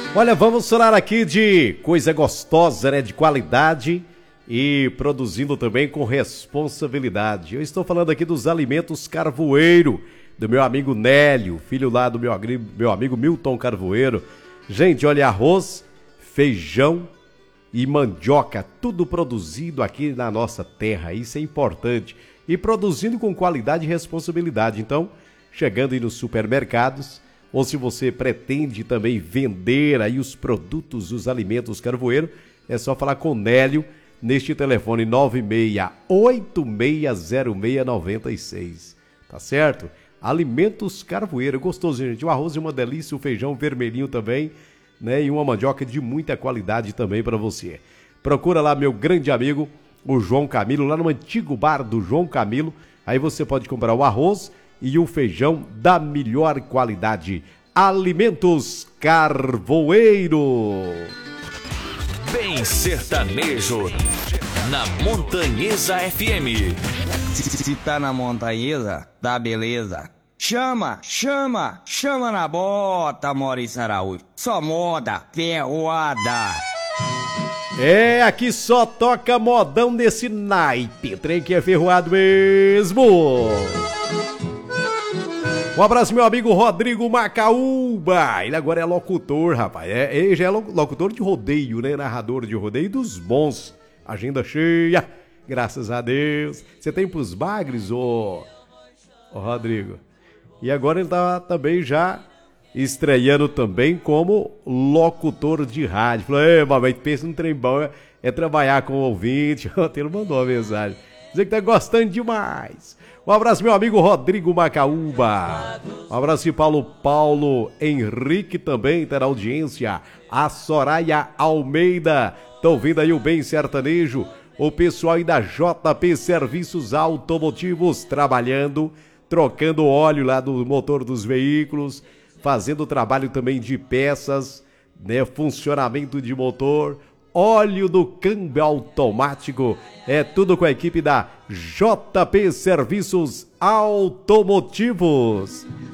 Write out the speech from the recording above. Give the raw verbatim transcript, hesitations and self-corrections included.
Olha, vamos falar aqui de coisa gostosa, né? De qualidade e produzindo também com responsabilidade. Eu estou falando aqui dos alimentos Carvoeiro, do meu amigo Nélio, filho lá do meu, meu amigo Milton Carvoeiro. Gente, olha, arroz, feijão e mandioca, tudo produzido aqui na nossa terra, isso é importante. E produzindo com qualidade e responsabilidade. Então, chegando aí nos supermercados, ou se você pretende também vender aí os produtos, os alimentos Carvoeiro, é só falar com o Nélio neste telefone nove seis oito seis zero seis nove seis. Tá certo? Alimentos Carvoeiro, gostoso, gente. O arroz é uma delícia, o feijão vermelhinho também, né? E uma mandioca de muita qualidade também para você. Procura lá meu grande amigo, o João Camilo, lá no antigo bar do João Camilo. Aí você pode comprar o arroz e o feijão da melhor qualidade. Alimentos Carvoeiro. Bem sertanejo na Montanhesa F M. Se tá na Montanhesa, tá beleza. Chama, chama, chama na bota, Maurício Araújo. Só moda, ferroada. É, aqui só toca modão desse naipe. Trem que é ferroado mesmo. Um abraço, meu amigo Rodrigo Macaúba. Ele agora é locutor, rapaz. É, ele já é locutor de rodeio, né? Narrador de rodeio dos bons. Agenda cheia, graças a Deus. Você tem pros bagres, ô, ô Rodrigo? E agora ele tá também já estreando também como locutor de rádio. Falou, ei, mamãe, pensa num trem bom, é, é trabalhar com o ouvinte. Ontem ele mandou uma mensagem. Dizer que tá gostando demais. Um abraço, meu amigo Rodrigo Macaúba. Um abraço de Paulo Paulo Henrique também terá audiência. A Soraya Almeida. Estão ouvindo aí o Bem Sertanejo. O pessoal aí da J P Serviços Automotivos trabalhando, trocando óleo lá do motor dos veículos, fazendo trabalho também de peças, né, funcionamento de motor, óleo do câmbio automático, é tudo com a equipe da J P Serviços Automotivos.